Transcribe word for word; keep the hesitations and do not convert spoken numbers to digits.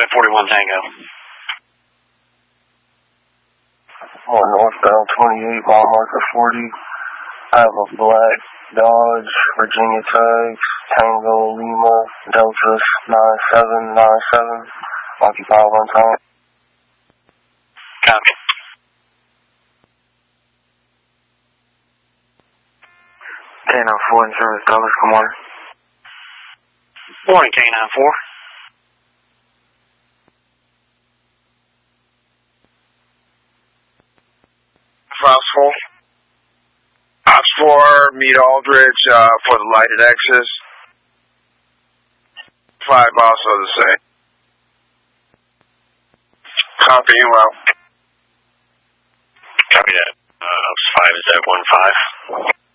at forty-one Tango. One northbound twenty-eight, mile marker forty. I have a black Dodge, Virginia tags, Tango, Lima, Delta nine seven nine seven. Occupy one time. Copy. K nine four in service, Douglas, good morning. Morning, K nine four. Ops four. Ops four, meet Aldridge uh, for the lighted X's. Five also the same. Copy, well. Copy that. Uh, five, is that one five?